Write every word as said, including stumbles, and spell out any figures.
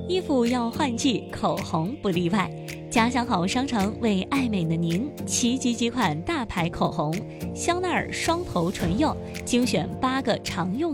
衣服要换季，口红不例外。家乡好商城为爱美的您齐集几款大牌口红，香奈儿双头唇釉精选八个常用